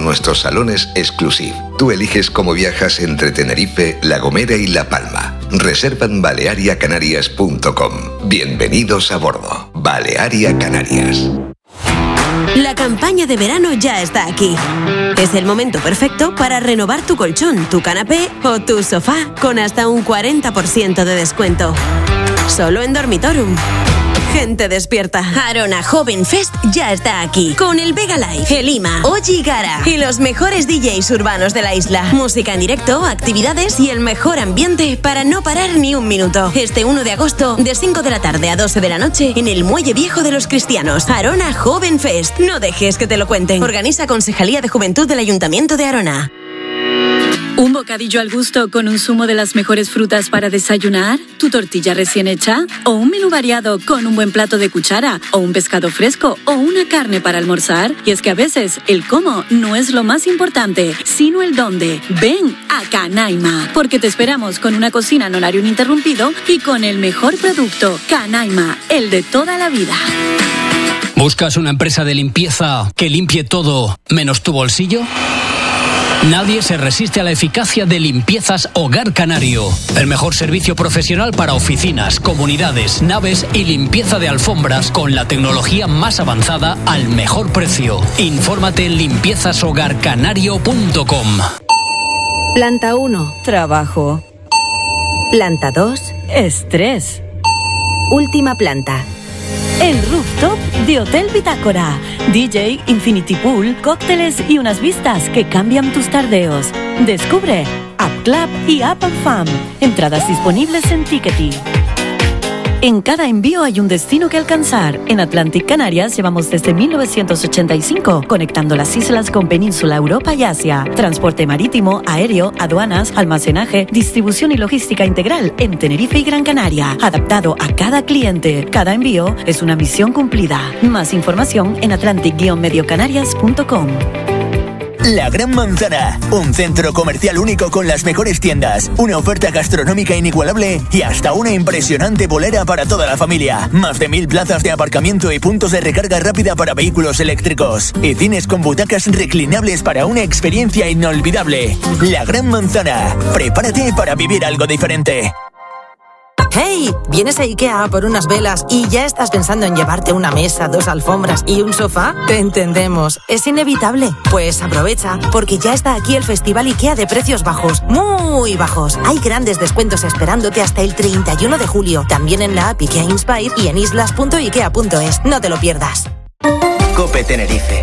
nuestros salones Exclusive. Tú eliges cómo viajas entre Tenerife, La Gomera y La Palma. Reserva en baleariacanarias.com. Bienvenidos a bordo. Balearia Canarias. La campaña de verano ya está aquí. Es el momento perfecto para renovar tu colchón, tu canapé o tu sofá con hasta un 40% de descuento. Solo en Dormitorum. Gente despierta. Arona Joven Fest ya está aquí. Con el Vega Live, el Ima, Oji Gara y los mejores DJs urbanos de la isla. Música en directo, actividades y el mejor ambiente para no parar ni un minuto. Este 1 de agosto, de 5 de la tarde a 12 de la noche, en el Muelle Viejo de los Cristianos. Arona Joven Fest. No dejes que te lo cuenten. Organiza Concejalía de Juventud del Ayuntamiento de Arona. ¿Un bocadillo al gusto con un zumo de las mejores frutas para desayunar? ¿Tu tortilla recién hecha? ¿O un menú variado con un buen plato de cuchara? ¿O un pescado fresco? ¿O una carne para almorzar? Y es que a veces el cómo no es lo más importante, sino el dónde. Ven a Canaima, porque te esperamos con una cocina en horario ininterrumpido y con el mejor producto. Canaima, el de toda la vida. ¿Buscas una empresa de limpieza que limpie todo menos tu bolsillo? Nadie se resiste a la eficacia de Limpiezas Hogar Canario. El mejor servicio profesional para oficinas, comunidades, naves y limpieza de alfombras con la tecnología más avanzada al mejor precio. Infórmate en limpiezashogarcanario.com. Planta 1, trabajo. Planta 2, estrés. Última planta. El rooftop de Hotel Bitácora. DJ, Infinity Pool, cócteles y unas vistas que cambian tus tardeos. Descubre App Club y App & Fam. Entradas disponibles en Tickety. En cada envío hay un destino que alcanzar. En Atlantic Canarias llevamos desde 1985 conectando las islas con Península, Europa y Asia. Transporte marítimo, aéreo, aduanas, almacenaje, distribución y logística integral en Tenerife y Gran Canaria. Adaptado a cada cliente. Cada envío es una misión cumplida. Más información en atlantic-mediocanarias.com. La Gran Manzana, un centro comercial único con las mejores tiendas, una oferta gastronómica inigualable y hasta una impresionante bolera para toda la familia. Más de 1000 plazas de aparcamiento y puntos de recarga rápida para vehículos eléctricos. Y cines con butacas reclinables para una experiencia inolvidable. La Gran Manzana, prepárate para vivir algo diferente. ¡Hey! ¿Vienes a IKEA a por unas velas y ya estás pensando en llevarte una mesa, 2 alfombras y un sofá? Te entendemos. Es inevitable. Pues aprovecha, porque ya está aquí el Festival IKEA de precios bajos. ¡Muy bajos! Hay grandes descuentos esperándote hasta el 31 de julio. También en la app IKEA Inspire y en islas.ikea.es. No te lo pierdas. COPE Tenerife.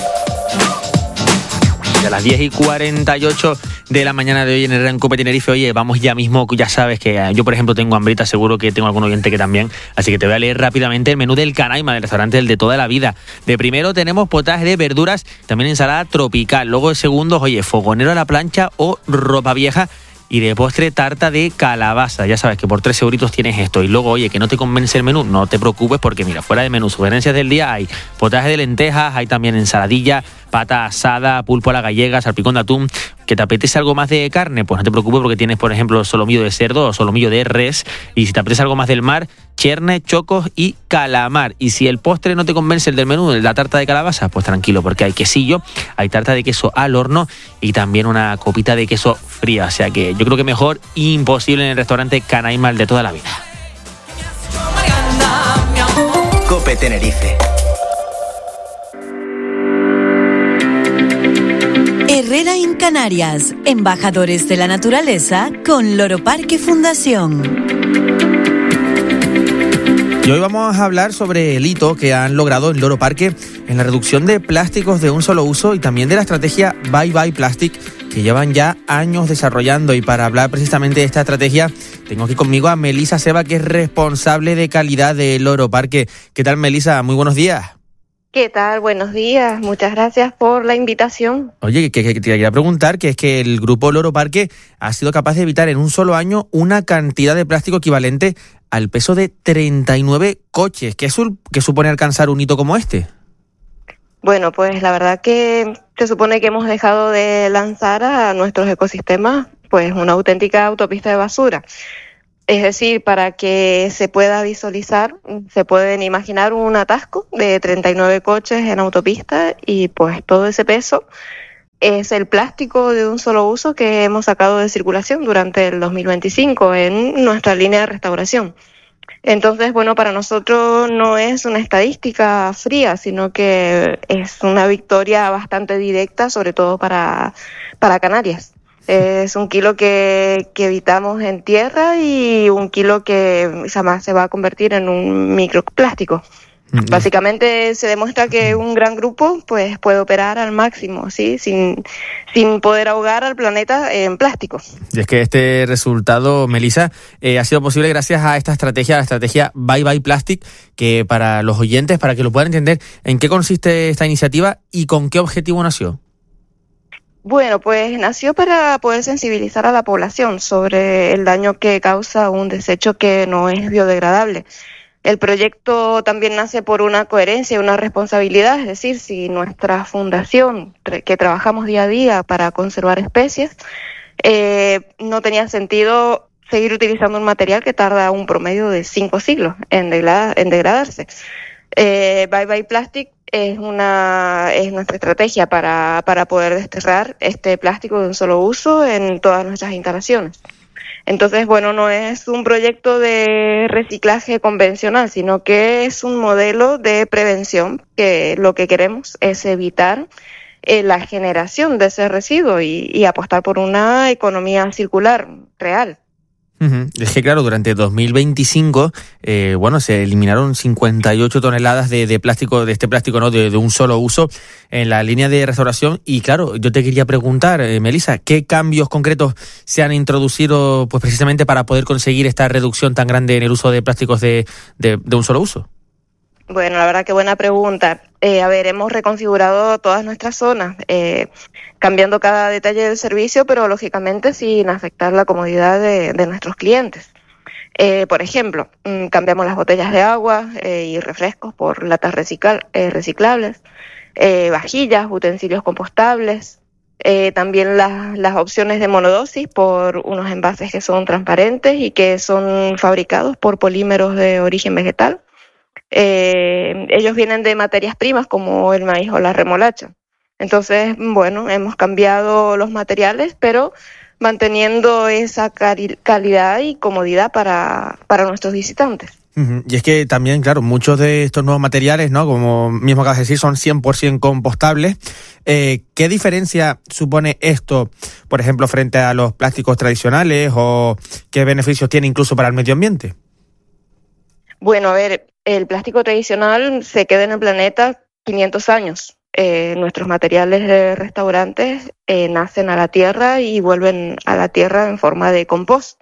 A las 10:48 de la mañana de hoy en el Gran COPE Tenerife. Oye, vamos ya mismo, ya sabes que yo, por ejemplo, tengo hambrita, seguro que tengo algún oyente que también, así que te voy a leer rápidamente el menú del Canaima, del restaurante del de toda la vida. De primero tenemos potaje de verduras, también ensalada tropical. Luego de segundos, oye, fogonero a la plancha o ropa vieja. Y de postre, tarta de calabaza. Ya sabes que por 3 euritos tienes esto. Y luego, oye, que no te convence el menú, no te preocupes, porque mira, fuera de menú, sugerencias del día, hay potaje de lentejas, hay también ensaladilla, pata asada, pulpo a la gallega, salpicón de atún. ¿Que te apetece algo más de carne? Pues no te preocupes, porque tienes, por ejemplo, solomillo de cerdo o solomillo de res. Y si te apetece algo más del mar, cherne, chocos y calamar. Y si el postre no te convence, el del menú, la tarta de calabaza, pues tranquilo, porque hay quesillo, hay tarta de queso al horno y también una copita de queso fría. O sea que yo creo que mejor imposible en el restaurante Canaima, el de toda la vida. COPE Tenerife. Herrera en Canarias, embajadores de la naturaleza con Loro Parque Fundación. Y hoy vamos a hablar sobre el hito que han logrado en Loro Parque en la reducción de plásticos de un solo uso y también de la estrategia Bye Bye Plastic, que llevan ya años desarrollando. Y para hablar precisamente de esta estrategia, tengo aquí conmigo a Melissa Seba, que es responsable de calidad de Loro Parque. ¿Qué tal, Melissa? Muy buenos días. ¿Qué tal? Buenos días. Muchas gracias por la invitación. Oye, que te quería preguntar, que es que el grupo Loro Parque ha sido capaz de evitar en un solo año una cantidad de plástico equivalente al peso de 39 coches. ¿Qué supone alcanzar un hito como este? Bueno, pues la verdad que se supone que hemos dejado de lanzar a nuestros ecosistemas pues una auténtica autopista de basura. Es decir, para que se pueda visualizar, se pueden imaginar un atasco de 39 coches en autopista y pues todo ese peso es el plástico de un solo uso que hemos sacado de circulación durante el 2025 en nuestra línea de restauración. Entonces, bueno, para nosotros no es una estadística fría, sino que es una victoria bastante directa, sobre todo para Canarias. Es 1 kilo que evitamos en tierra y 1 kilo que jamás se va a convertir en un microplástico. Básicamente se demuestra que un gran grupo pues puede operar al máximo, ¿sí? sin poder ahogar al planeta en plástico. Y es que este resultado, Melissa, ha sido posible gracias a esta estrategia, la estrategia Bye Bye Plastic, que para los oyentes, para que lo puedan entender, ¿en qué consiste esta iniciativa y con qué objetivo nació? Bueno, pues nació para poder sensibilizar a la población sobre el daño que causa un desecho que no es biodegradable. El proyecto también nace por una coherencia y una responsabilidad, es decir, si nuestra fundación, que trabajamos día a día para conservar especies, no tenía sentido seguir utilizando un material que tarda un promedio de 5 siglos en degradarse. Bye Bye Plastic es nuestra estrategia para poder desterrar este plástico de un solo uso en todas nuestras instalaciones. Entonces, bueno, no es un proyecto de reciclaje convencional, sino que es un modelo de prevención, que lo que queremos es evitar la generación de ese residuo y apostar por una economía circular real. Es que claro, durante 2025, se eliminaron 58 toneladas de plástico, de este plástico, ¿no? De un solo uso en la línea de restauración. Y claro, yo te quería preguntar, Melissa, ¿qué cambios concretos se han introducido pues precisamente para poder conseguir esta reducción tan grande en el uso de plásticos de un solo uso? Bueno, la verdad que buena pregunta. Hemos reconfigurado todas nuestras zonas, cambiando cada detalle del servicio, pero lógicamente sin afectar la comodidad de nuestros clientes. Por ejemplo, cambiamos las botellas de agua y refrescos por latas reciclables, vajillas, utensilios compostables, también las opciones de monodosis por unos envases que son transparentes y que son fabricados por polímeros de origen vegetal. Ellos vienen de materias primas como el maíz o la remolacha. Entonces, bueno, hemos cambiado los materiales, pero manteniendo esa calidad y comodidad para nuestros visitantes. Y es que también, claro, muchos de estos nuevos materiales, ¿no? Como mismo acabas de decir, son 100% compostables. ¿Qué diferencia supone esto, por ejemplo, frente a los plásticos tradicionales, o qué beneficios tiene incluso para el medio ambiente? Bueno, a ver, el plástico tradicional se queda en el planeta 500 años. Nuestros materiales de restaurantes nacen a la tierra y vuelven a la tierra en forma de compost.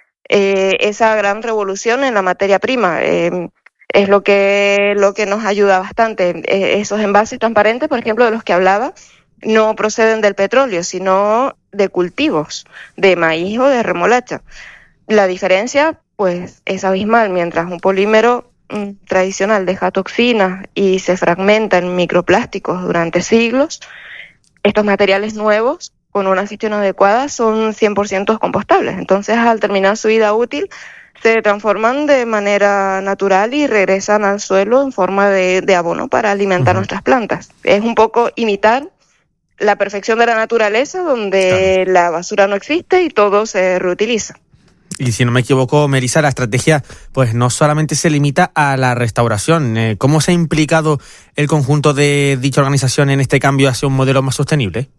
Esa gran revolución en la materia prima es lo que nos ayuda bastante. Esos envases transparentes, por ejemplo, de los que hablaba, no proceden del petróleo, sino de cultivos, de maíz o de remolacha. La diferencia, pues, es abismal. Mientras un polímero tradicional deja toxinas y se fragmenta en microplásticos durante siglos, estos materiales nuevos, con una gestión adecuada, son 100% compostables. Entonces, al terminar su vida útil, se transforman de manera natural y regresan al suelo en forma de abono para alimentar nuestras plantas. Es un poco imitar la perfección de la naturaleza, donde la basura no existe y todo se reutiliza. Y si no me equivoco, Melissa, la estrategia pues no solamente se limita a la restauración. ¿Cómo se ha implicado el conjunto de dicha organización en este cambio hacia un modelo más sostenible?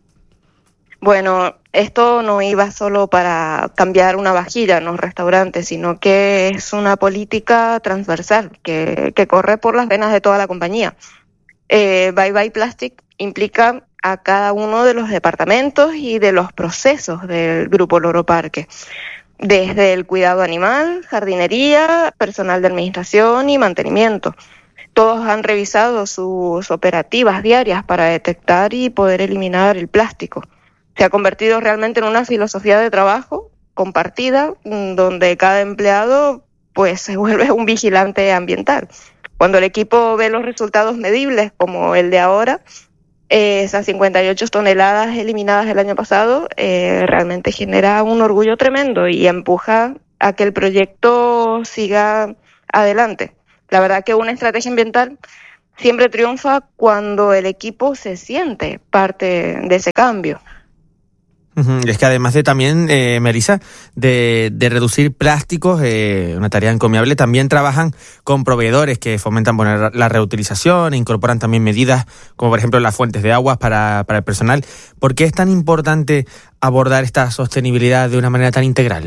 Bueno, esto no iba solo para cambiar una vajilla en los restaurantes, sino que es una política transversal que corre por las venas de toda la compañía. Bye Bye Plastic implica a cada uno de los departamentos y de los procesos del Grupo Loro Parque, desde el cuidado animal, jardinería, personal de administración y mantenimiento. Todos han revisado sus operativas diarias para detectar y poder eliminar el plástico. Se ha convertido realmente en una filosofía de trabajo compartida, donde cada empleado pues se vuelve un vigilante ambiental. Cuando el equipo ve los resultados medibles, como el de ahora, esas 58 toneladas eliminadas el año pasado, realmente genera un orgullo tremendo y empuja a que el proyecto siga adelante. La verdad que una estrategia ambiental siempre triunfa cuando el equipo se siente parte de ese cambio. Es que además de también, Melissa, de reducir plásticos, una tarea encomiable, también trabajan con proveedores que fomentan la reutilización e incorporan también medidas como por ejemplo las fuentes de aguas para el personal. ¿Por qué es tan importante abordar esta sostenibilidad de una manera tan integral?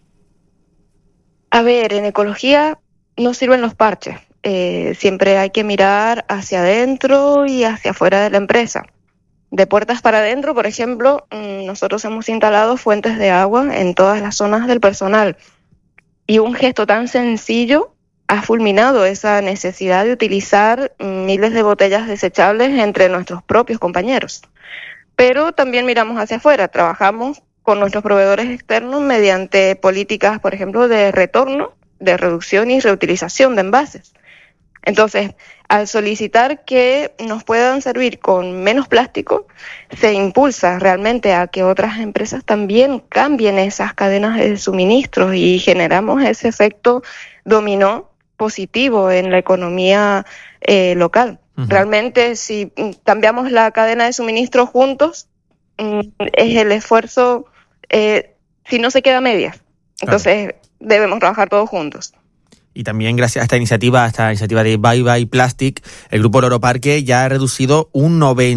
A ver, en ecología no sirven los parches. Siempre hay que mirar hacia adentro y hacia afuera de la empresa. De puertas para adentro, por ejemplo, nosotros hemos instalado fuentes de agua en todas las zonas del personal. Y un gesto tan sencillo ha fulminado esa necesidad de utilizar miles de botellas desechables entre nuestros propios compañeros. Pero también miramos hacia afuera, trabajamos con nuestros proveedores externos mediante políticas, por ejemplo, de retorno, de reducción y reutilización de envases. Entonces, al solicitar que nos puedan servir con menos plástico, se impulsa realmente a que otras empresas también cambien esas cadenas de suministros y generamos ese efecto dominó positivo en la economía local. Uh-huh. Realmente, si cambiamos la cadena de suministro juntos, es el esfuerzo, si no se queda a medias. Entonces, claro, debemos trabajar todos juntos. Y también gracias a esta iniciativa de Bye Bye Plastic, el Grupo Loro Parque ya ha reducido un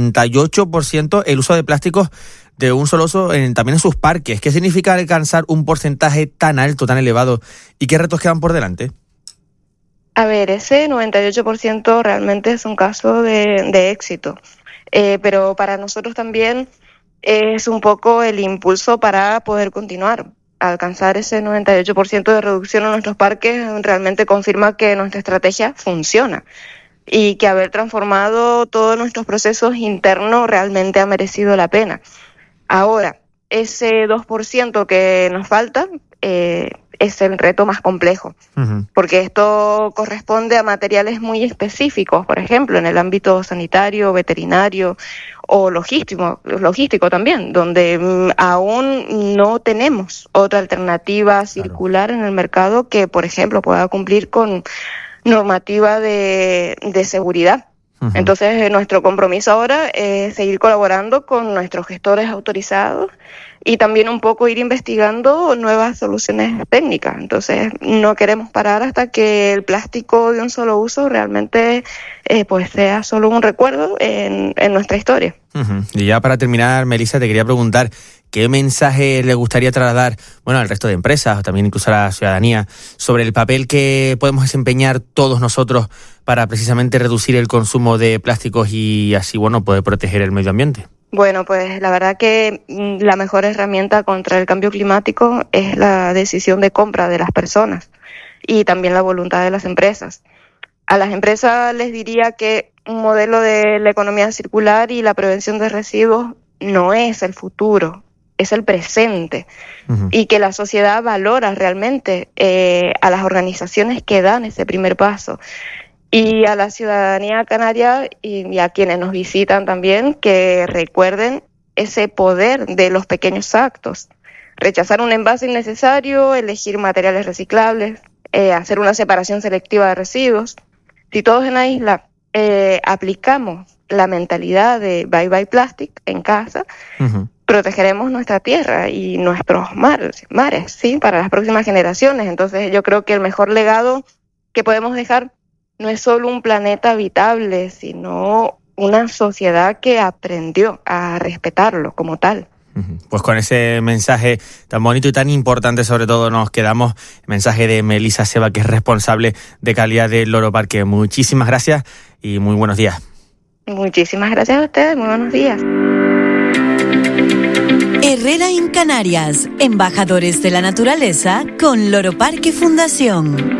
98% el uso de plásticos de un solo uso también en sus parques. ¿Qué significa alcanzar un porcentaje tan alto, tan elevado? ¿Y qué retos quedan por delante? A ver, ese 98% realmente es un caso de éxito. Pero para nosotros también es un poco el impulso para poder continuar. Alcanzar ese 98% de reducción en nuestros parques realmente confirma que nuestra estrategia funciona y que haber transformado todos nuestros procesos internos realmente ha merecido la pena. Ahora, ese 2% que nos falta es el reto más complejo, porque esto corresponde a materiales muy específicos, por ejemplo, en el ámbito sanitario, veterinario o logístico también, donde aún no tenemos otra alternativa circular en el mercado que, por ejemplo, pueda cumplir con normativa de seguridad. Entonces, nuestro compromiso ahora es seguir colaborando con nuestros gestores autorizados y también un poco ir investigando nuevas soluciones técnicas. Entonces, no queremos parar hasta que el plástico de un solo uso realmente pues sea solo un recuerdo en nuestra historia. Y ya para terminar, Melissa, te quería preguntar ¿qué mensaje le gustaría trasladar al resto de empresas o también incluso a la ciudadanía sobre el papel que podemos desempeñar todos nosotros para precisamente reducir el consumo de plásticos y así poder proteger el medio ambiente? Bueno, pues la verdad que la mejor herramienta contra el cambio climático es la decisión de compra de las personas y también la voluntad de las empresas. A las empresas les diría que un modelo de la economía circular y la prevención de residuos no es el futuro, es el presente, y que la sociedad valora realmente a las organizaciones que dan ese primer paso. Y a la ciudadanía canaria y a quienes nos visitan también, que recuerden ese poder de los pequeños actos. Rechazar un envase innecesario, elegir materiales reciclables, hacer una separación selectiva de residuos. Si todos en la isla aplicamos la mentalidad de Bye Bye Plastic en casa, protegeremos nuestra tierra y nuestros mares, ¿sí? Para las próximas generaciones. Entonces yo creo que el mejor legado que podemos dejar no es solo un planeta habitable, sino una sociedad que aprendió a respetarlo como tal. Pues con ese mensaje tan bonito y tan importante, sobre todo, nos quedamos. El mensaje de Melissa Seba, que es responsable de calidad del Loro Parque. Muchísimas gracias y muy buenos días. Muchísimas gracias a ustedes, muy buenos días. Herrera en Canarias, embajadores de la naturaleza con Loro Parque Fundación.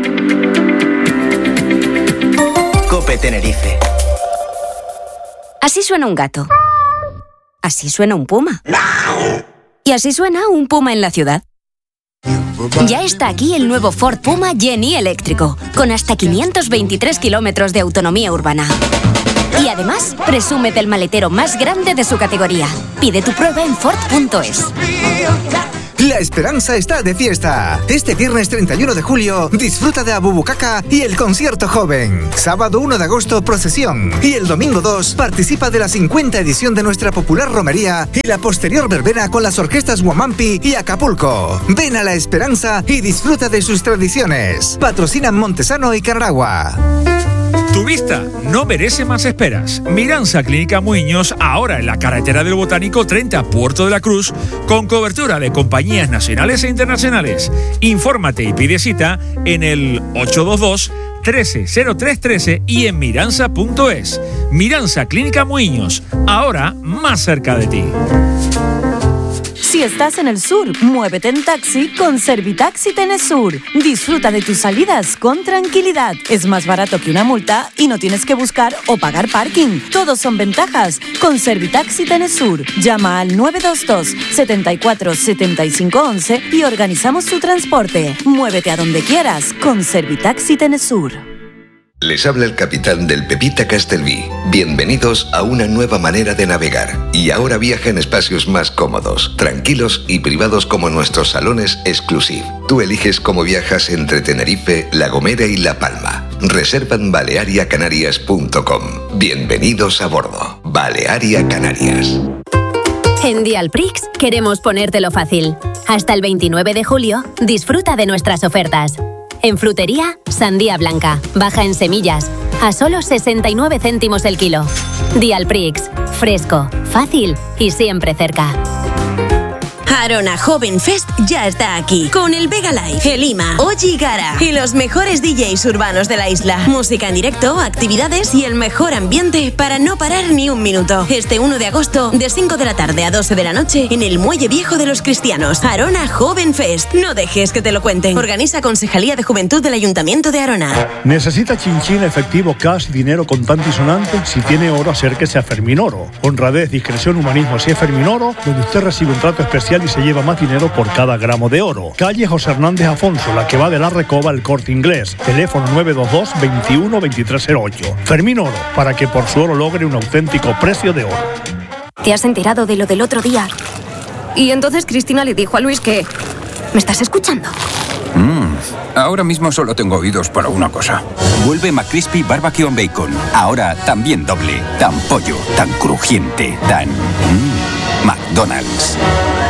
Cope Tenerife. Así suena un gato. Así suena un puma. Y así suena un puma en la ciudad. Ya está aquí el nuevo Ford Puma Jenny eléctrico, con hasta 523 kilómetros de autonomía urbana. Y además, presume del maletero más grande de su categoría. Pide tu prueba en Ford.es. La esperanza está de fiesta. Este viernes 31 de julio, disfruta de Abubucaca y el concierto joven. Sábado 1 de agosto, procesión. Y el domingo 2, participa de la 50 edición de nuestra popular romería y la posterior verbena con las orquestas Huamampi y Acapulco. Ven a La Esperanza y disfruta de sus tradiciones. Patrocinan Montesano y Carragua. Tu vista no merece más esperas. Miranza Clínica Muiños, ahora en la carretera del Botánico 30 Puerto de la Cruz, con cobertura de compañías nacionales e internacionales. Infórmate y pide cita en el 822-130313 y en miranza.es. Miranza Clínica Muiños, ahora más cerca de ti. Si estás en el sur, muévete en taxi con Servitaxi Tenesur. Disfruta de tus salidas con tranquilidad. Es más barato que una multa y no tienes que buscar o pagar parking. Todos son ventajas con Servitaxi Tenesur. Llama al 922 74 75 11 y organizamos tu transporte. Muévete a donde quieras con Servitaxi Tenesur. Les habla el capitán del Pepita Castelví. Bienvenidos a una nueva manera de navegar. Y ahora viaja en espacios más cómodos, tranquilos y privados como nuestros salones Exclusive. Tú eliges cómo viajas entre Tenerife, La Gomera y La Palma. Reserva en baleariacanarias.com. Bienvenidos a bordo. Balearia Canarias. En Dialprix queremos ponértelo fácil. Hasta el 29 de julio, disfruta de nuestras ofertas. En frutería, sandía blanca, baja en semillas, a solo 69 céntimos el kilo. Dialprix, fresco, fácil y siempre cerca. Arona Joven Fest ya está aquí, con el Vega Live, el Ima, Oji Gara y los mejores DJs urbanos de la isla. Música en directo, actividades y el mejor ambiente para no parar ni un minuto. Este 1 de agosto, de 5 de la tarde a 12 de la noche, en el Muelle Viejo de los Cristianos. Arona Joven Fest. No dejes que te lo cuenten. Organiza Concejalía de Juventud del Ayuntamiento de Arona. ¿Necesita chinchín, efectivo, cash, dinero contante y sonante? Si tiene oro, acérquese a Fermín Oro. Honradez, discreción, humanismo. Si es Fermín Oro, donde usted recibe un trato especial y se lleva más dinero por cada gramo de oro. Calle José Hernández Afonso, la que va de la Recoba al Corte Inglés. Teléfono 922 21 2308. Fermín Oro, para que por su oro logre un auténtico precio de oro. ¿Te has enterado de lo del otro día? Y entonces Cristina le dijo a Luis que... ¿Me estás escuchando? Ahora mismo solo tengo oídos para una cosa. Vuelve McCrispy Barbecue and Bacon. Ahora también doble. Tan pollo, tan crujiente, tan... McDonald's.